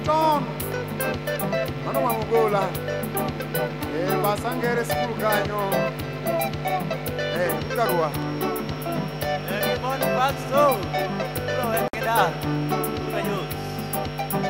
John mano mamugola basangere sikulu kanyo utarua Mon paso lo ekeda